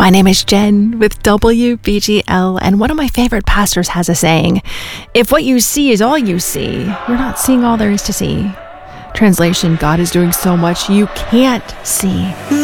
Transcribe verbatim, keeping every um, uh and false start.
My name is Jen with W B G L, and one of my favorite pastors has a saying, if what you see is all you see, you're not seeing all there is to see. Translation, God is doing so much you can't see.